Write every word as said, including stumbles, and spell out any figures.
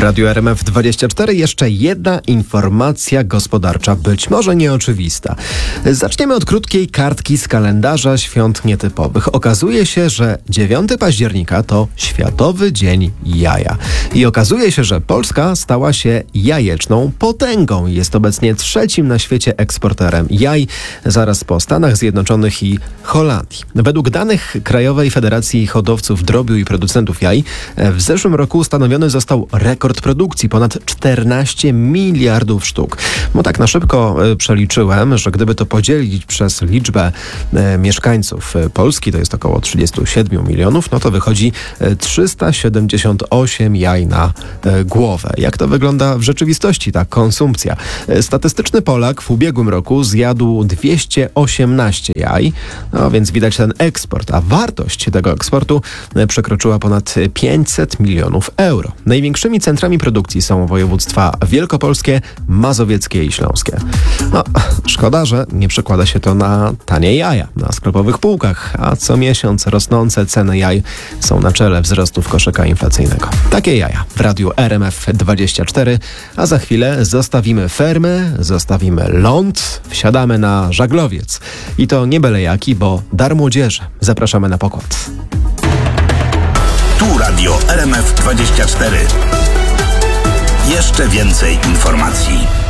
Radiu R M F dwadzieścia cztery jeszcze jedna informacja gospodarcza, być może nieoczywista. Zaczniemy od krótkiej kartki z kalendarza świąt nietypowych. Okazuje się, że dziewiątego października to Światowy Dzień Jaja. I okazuje się, że Polska stała się jajeczną potęgą. Jest obecnie trzecim na świecie eksporterem jaj, zaraz po Stanach Zjednoczonych i Holandii. Według danych Krajowej Federacji Hodowców Drobiu i Producentów Jaj w zeszłym roku ustanowiony został rekord produkcji, ponad czternaście miliardów sztuk. No tak na szybko e, przeliczyłem, że gdyby to podzielić przez liczbę e, mieszkańców Polski, to jest około trzydzieści siedem milionów, no to wychodzi e, trzysta siedemdziesiąt osiem jaj na e, głowę. Jak to wygląda w rzeczywistości, ta konsumpcja? E, statystyczny Polak w ubiegłym roku zjadł dwieście osiemnaście jaj, no więc widać ten eksport, a wartość tego eksportu e, przekroczyła ponad pięćset milionów euro. Największymi centrami produkcji są województwa wielkopolskie, mazowieckie i śląskie. No, szkoda, że nie przekłada się to na tanie jaja na sklepowych półkach, a co miesiąc rosnące ceny jaj są na czele wzrostów koszyka inflacyjnego. Takie jaja w Radiu R M F dwadzieścia cztery, a za chwilę zostawimy fermy, zostawimy ląd, wsiadamy na żaglowiec. I to nie byle jaki, bo dar młodzieży. Zapraszamy na pokład. Tu Radio R M F dwadzieścia cztery. Jeszcze więcej informacji.